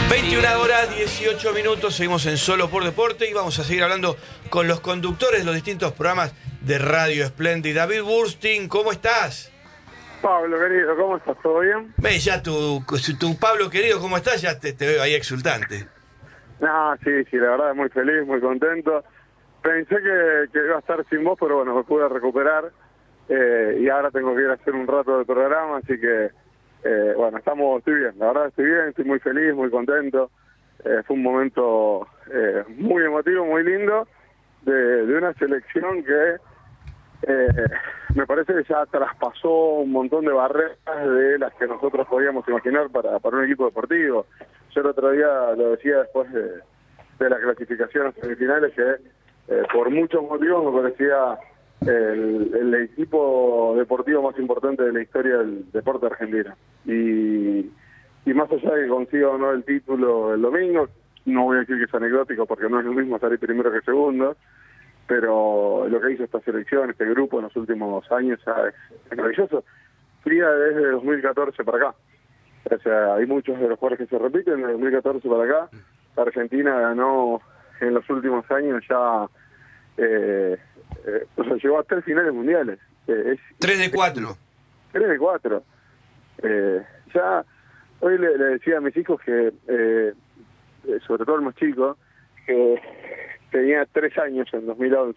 21 horas 18 minutos, seguimos en Solo por Deporte y vamos a seguir hablando con los conductores de los distintos programas de Radio Splendid. David Burstein, ¿cómo estás? Pablo, querido, ¿cómo estás? ¿Todo bien? Ve, ya tu Pablo querido, ¿cómo estás? Ya te veo ahí exultante. No, sí, la verdad muy feliz, muy contento. Pensé que iba a estar sin vos, pero bueno, me pude recuperar y ahora tengo que ir a hacer un rato de programa, así que bueno, estoy bien, la verdad estoy bien, estoy muy feliz, muy contento. Fue un momento muy emotivo, muy lindo, de una selección que me parece que ya traspasó un montón de barreras de las que nosotros podíamos imaginar para un equipo deportivo. Yo el otro día lo decía después de la clasificación a semifinales que por muchos motivos me parecía el equipo deportivo más importante de la historia del deporte argentino. Y más allá de que consiga o no el título el domingo, no voy a decir que es anecdótico porque no es lo mismo salir primero que segundo, pero lo que hizo esta selección, este grupo en los últimos años es maravilloso. Fría desde 2014 para acá. O sea, hay muchos de los jugadores que se repiten. De 2014 para acá, Argentina ganó en los últimos años ya, o sea, llegó a 3 finales mundiales. 3 de 4. 3 de 4. Ya, hoy le decía a mis hijos que, sobre todo el más chico, que tenía 3 años en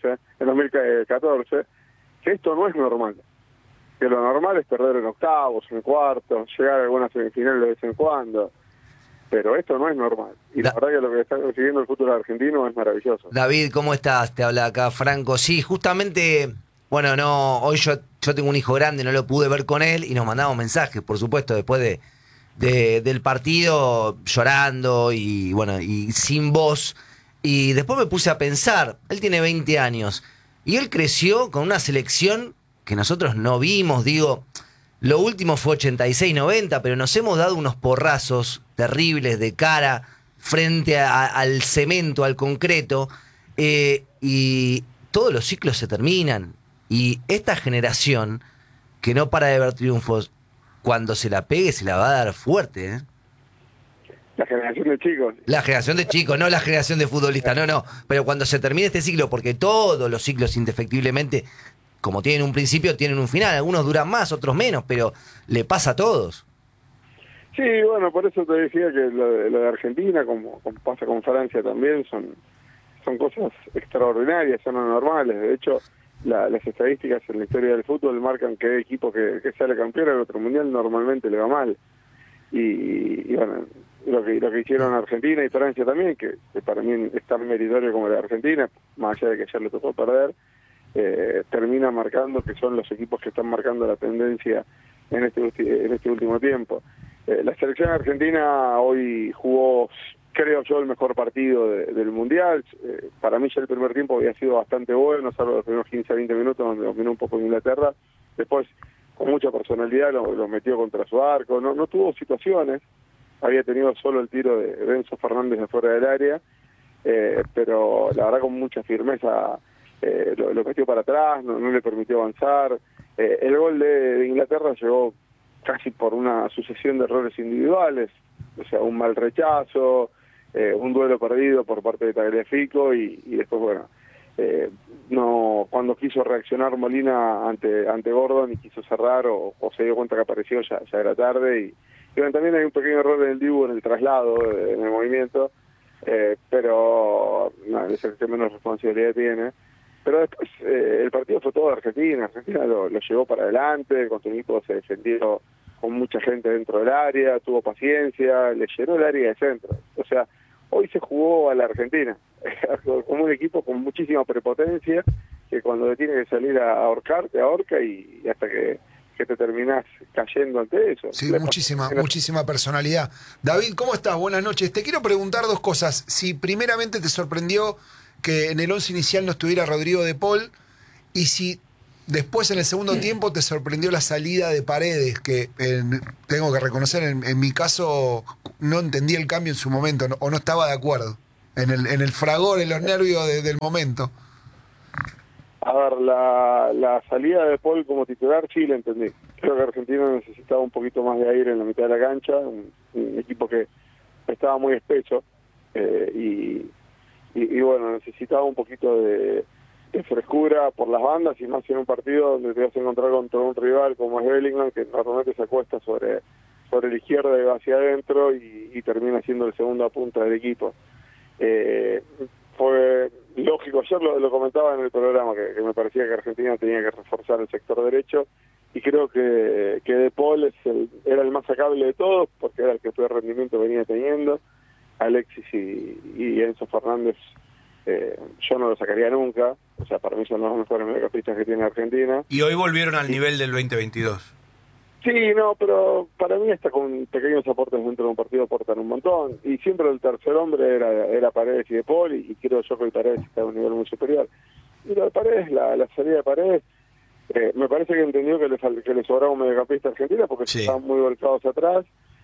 2014, que esto no es normal. Que lo normal es perder en octavos, en cuartos, llegar a alguna semifinal de vez en cuando. Pero esto no es normal. Y la verdad que lo que está consiguiendo el fútbol argentino es maravilloso. David, ¿cómo estás? Te habla acá Franco. Sí, justamente, bueno, hoy yo tengo un hijo grande, no lo pude ver con él y nos mandamos mensajes, por supuesto, después del partido llorando y bueno, y sin voz. Y después me puse a pensar, él tiene 20 años y él creció con una selección que nosotros no vimos, digo, lo último fue 86-90, pero nos hemos dado unos porrazos terribles de cara frente al cemento, al concreto, y todos los ciclos se terminan. Y esta generación, que no para de ver triunfos, cuando se la pegue se la va a dar fuerte, ¿eh? La generación de chicos. La generación de chicos, no la generación de futbolistas, no. Pero cuando se termine este ciclo, porque todos los ciclos indefectiblemente, como tienen un principio, tienen un final. Algunos duran más, otros menos, pero le pasa a todos. Sí, bueno, por eso te decía que lo de Argentina, como pasa con Francia también, son cosas extraordinarias, son anormales. De hecho, las estadísticas en la historia del fútbol marcan que el equipo que sale campeón en otro mundial normalmente le va mal. Y bueno, lo que hicieron Argentina y Francia también, que para mí es tan meritorio como la de Argentina, más allá de que ya le tocó perder, termina marcando que son los equipos que están marcando la tendencia en este último tiempo. La selección argentina hoy jugó, creo yo, el mejor partido del Mundial. Para mí ya el primer tiempo había sido bastante bueno, salvo los primeros 15-20 minutos donde dominó un poco Inglaterra. Después, con mucha personalidad, lo metió contra su arco. No tuvo situaciones, había tenido solo el tiro de Enzo Fernández de fuera del área, pero la verdad con mucha firmeza lo metió para atrás, no le permitió avanzar. El gol de Inglaterra llegó casi por una sucesión de errores individuales, o sea, un mal rechazo, un duelo perdido por parte de Tagliafico y después, bueno, cuando quiso reaccionar Molina ante Gordon y quiso cerrar o se dio cuenta que apareció, ya era tarde y bueno, también hay un pequeño error en el Dibu en el traslado, en el movimiento, pero no, es el que menos responsabilidad tiene. Pero después el partido fue todo de Argentina. Argentina lo llevó para adelante, el equipo se defendió con mucha gente dentro del área, tuvo paciencia, le llenó el área de centro. O sea, hoy se jugó a la Argentina, como un equipo con muchísima prepotencia, que cuando te tiene que salir a ahorcar, te ahorca y hasta que te terminás cayendo ante eso. Sí, muchísima personalidad. David, ¿cómo estás? Buenas noches. Te quiero preguntar dos cosas. Si primeramente te sorprendió que en el 11 inicial no estuviera Rodrigo de Paul, y si después en el segundo tiempo te sorprendió la salida de Paredes, que tengo que reconocer, en mi caso no entendí el cambio en su momento, o no estaba de acuerdo, en el fragor, en los nervios del momento. A ver, la salida de Paul como titular sí la entendí. Creo que Argentina necesitaba un poquito más de aire en la mitad de la cancha, un equipo que estaba muy espeso, y bueno, necesitaba un poquito de frescura por las bandas, y más en un partido donde te vas a encontrar contra un rival como es Bellingham, que normalmente se acuesta sobre la izquierda y va hacia adentro y termina siendo el segundo punta del equipo. Fue lógico, ayer lo comentaba en el programa, que me parecía que Argentina tenía que reforzar el sector derecho, y creo que De Paul era el más sacable de todos, porque era el que peor rendimiento venía teniendo. Alexis y Enzo Fernández, yo no lo sacaría nunca, o sea, para mí son los mejores mediocampistas que tiene Argentina. Y hoy volvieron al nivel del 2022. Sí, no, pero para mí hasta con pequeños aportes dentro de un partido aportan un montón, y siempre el tercer hombre era Paredes y De Paul, y creo yo que hoy Paredes está a un nivel muy superior. Y lo de Paredes, la salida de Paredes, me parece que entendió que le sobraba un mediocampista a Argentina, porque Sí. estaban muy volcados atrás,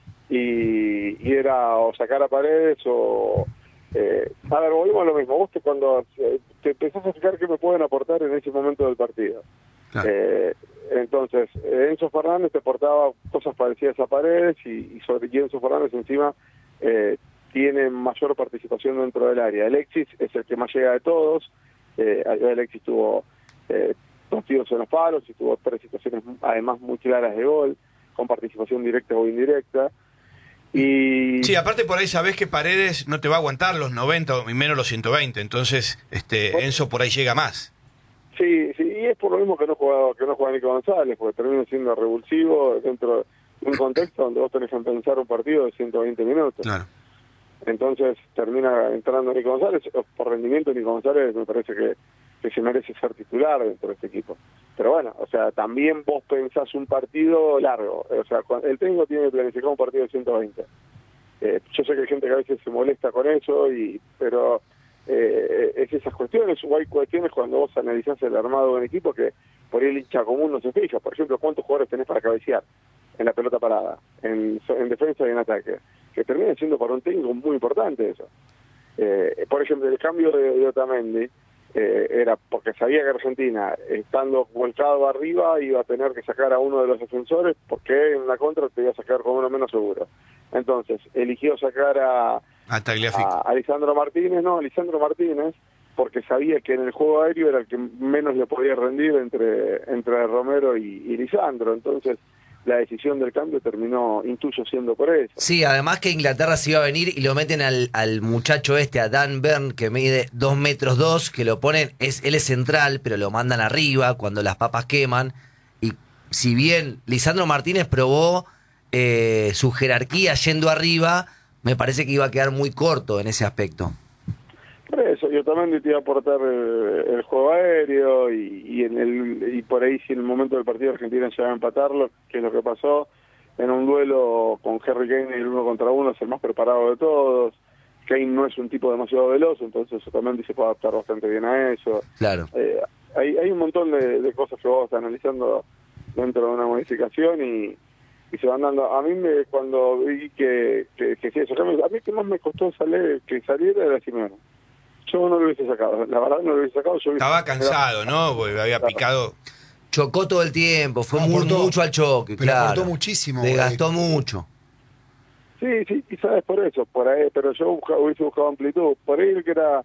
y era o sacar a Paredes o... a ver, volvimos a lo mismo. Vos cuando te empezás a fijar qué me pueden aportar en ese momento del partido. Claro. Entonces, Enzo Fernández te aportaba cosas parecidas a Paredes, y sobre Enzo Fernández encima tiene mayor participación dentro del área. Alexis es el que más llega de todos. Alexis tuvo 2 tiros en los palos y tuvo 3 situaciones además muy claras de gol, con participación directa o indirecta. Y Sí, aparte por ahí sabés que Paredes no te va a aguantar los 90 y menos los 120, entonces Enzo por ahí llega más. sí, y es por lo mismo que no juega Nico González, porque termina siendo revulsivo dentro de un contexto donde vos tenés que pensar un partido de 120 minutos. Claro. Entonces termina entrando Nico González. Por rendimiento, Nico González me parece que se merece ser titular dentro de este equipo. Pero bueno, o sea, también vos pensás un partido largo. O sea, el técnico tiene planificado un partido de 120. Yo sé que hay gente que a veces se molesta con eso, pero es esas cuestiones, o hay cuestiones cuando vos analizás el armado de un equipo que por ahí el hincha común no se fija. Por ejemplo, ¿cuántos jugadores tenés para cabecear en la pelota parada, en defensa y en ataque? Que termina siendo para un técnico muy importante eso. Por ejemplo, el cambio de Otamendi era porque sabía que Argentina, estando volcado arriba, iba a tener que sacar a uno de los defensores, porque en la contra te iba a sacar con uno menos seguro. Entonces, eligió sacar a Lisandro Martínez, porque sabía que en el juego aéreo era el que menos le podía rendir entre Romero y Lisandro. Entonces, la decisión del cambio terminó, intuyo, siendo por eso. Sí, además que Inglaterra se iba a venir y lo meten al muchacho a Dan Burn, que mide 2 metros 2, que lo ponen, él es central, pero lo mandan arriba cuando las papas queman. Y si bien Lisandro Martínez probó su jerarquía yendo arriba, me parece que iba a quedar muy corto en ese aspecto. Por eso, yo también te iba a aportar el juego aéreo, y por ahí, si en el momento del partido Argentina llegaba a empatarlo, que es lo que pasó, en un duelo con Harry Kane, el 1 contra 1, es el más preparado de todos. Kane no es un tipo demasiado veloz, entonces Otamendi se puede adaptar bastante bien a eso. Claro. Hay un montón de cosas que vos estás analizando dentro de una modificación, y se van dando. A mí cuando vi que sí, eso, a mí que más me costó que saliera era Simeone. Yo no lo hubiese sacado, la verdad no lo hubiese sacado. Estaba cansado, ¿no? Porque había picado. Chocó todo el tiempo, fue Aportó, mucho al choque, pero claro. aportó muchísimo. Desgastó mucho. Sí, quizás es por eso, por ahí, pero yo hubiese buscado amplitud. Por ahí que era...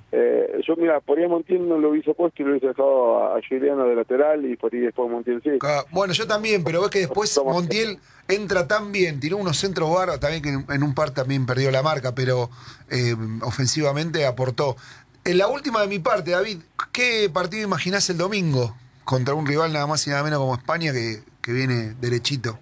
por ahí a Montiel no lo hubiese puesto y lo hubiese dejado a Juliano de lateral, y por ahí después Montiel sí. Bueno, yo también, pero ves que después Montiel entra tan bien, tiró unos centros barros, también que en un par también perdió la marca, pero ofensivamente aportó. En la última de mi parte, David, ¿qué partido imaginás el domingo contra un rival nada más y nada menos como España, que viene derechito?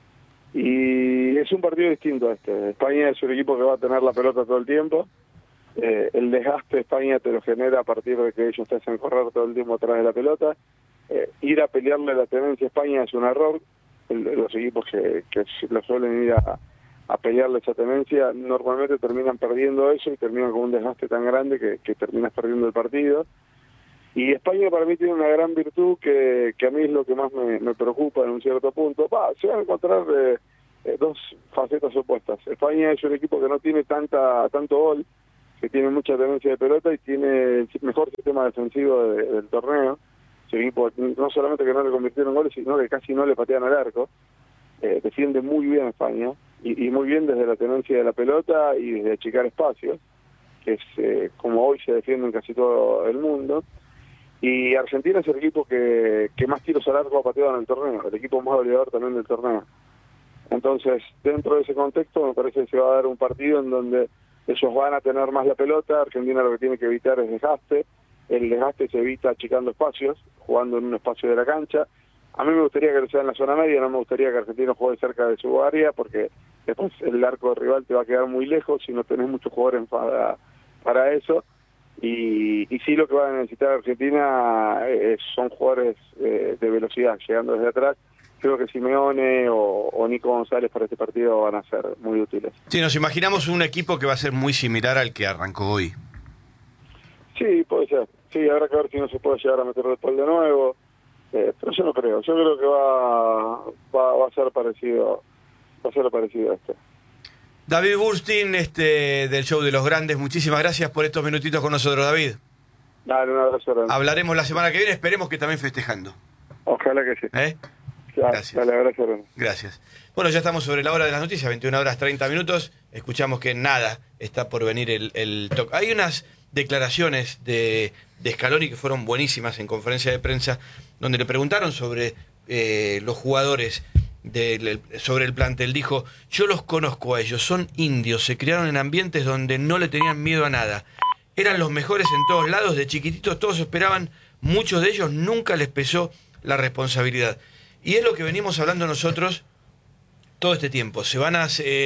Y es un partido distinto a este. España es un equipo que va a tener la pelota todo el tiempo. El desgaste de España te lo genera a partir de que ellos te hacen correr todo el tiempo atrás de la pelota. Ir a pelearle la tenencia a España es un error. Los equipos que lo suelen ir a pelearle esa tenencia normalmente terminan perdiendo eso, y terminan con un desgaste tan grande que terminas perdiendo el partido. Y España para mí tiene una gran virtud que a mí es lo que más me preocupa en un cierto punto. Se van a encontrar dos facetas opuestas. España es un equipo que no tiene tanto gol, que tiene mucha tenencia de pelota y tiene el mejor sistema defensivo del torneo. Es un equipo no solamente que no le convirtieron goles, sino que casi no le patean al arco. Defiende muy bien España. y muy bien desde la tenencia de la pelota y desde achicar espacios, que es como hoy se defiende en casi todo el mundo. Y Argentina es el equipo que más tiros al arco ha pateado en el torneo, el equipo más goleador también del torneo. Entonces, dentro de ese contexto, me parece que se va a dar un partido en donde ellos van a tener más la pelota. Argentina lo que tiene que evitar es desgaste. El desgaste se evita achicando espacios, jugando en un espacio de la cancha. A mí me gustaría que lo sea en la zona media, no me gustaría que Argentina juegue cerca de su área, porque después el arco de rival te va a quedar muy lejos si no tenés muchos jugadores para eso. Y sí, lo que va a necesitar Argentina son jugadores de velocidad, llegando desde atrás. Creo que Simeone o Nico González para este partido van a ser muy útiles. Sí, nos imaginamos un equipo que va a ser muy similar al que arrancó hoy. Sí, puede ser. Sí, habrá que ver si no se puede llegar a meter de Paul de nuevo. Pero yo no creo. Yo creo que va a ser parecido. Va a ser parecido a esto. David Burstein, del Show de los Grandes, muchísimas gracias por estos minutitos con nosotros, David. Dale, un abrazo grande. Hablaremos la semana que viene, esperemos que también festejando. Ojalá que sí. Gracias. Dale, abrazo grande. Gracias. Bueno, ya estamos sobre la hora de las noticias, 21 horas 30 minutos. Escuchamos que nada está por venir el toque. Hay unas declaraciones de Scaloni que fueron buenísimas en conferencia de prensa, donde le preguntaron sobre los jugadores, sobre el plantel. Dijo: yo los conozco a ellos, son indios, se criaron en ambientes donde no le tenían miedo a nada. Eran los mejores en todos lados, de chiquititos todos esperaban, muchos de ellos nunca les pesó la responsabilidad. Y es lo que venimos hablando nosotros todo este tiempo. Van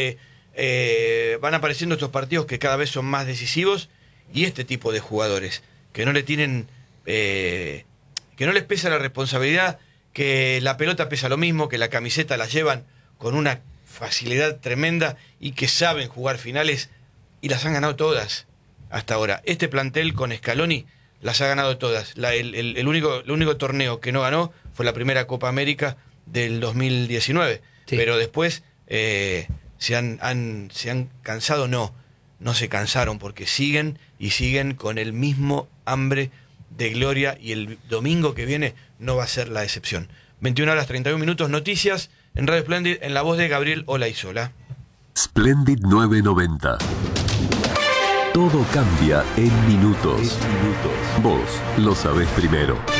apareciendo estos partidos que cada vez son más decisivos, y este tipo de jugadores que no le tienen, que no les pesa la responsabilidad, que la pelota pesa lo mismo, que la camiseta la llevan con una facilidad tremenda y que saben jugar finales, y las han ganado todas hasta ahora. Este plantel con Scaloni las ha ganado todas. El único torneo que no ganó fue la primera Copa América del 2019. Sí. Pero después se han cansado. No se cansaron, porque siguen con el mismo hambre de gloria, y el domingo que viene no va a ser la excepción. 21 horas 31 minutos, noticias en Radio Splendid, en la voz de Gabriel Olaizola. Splendid 990. Todo cambia en minutos. Vos lo sabés primero.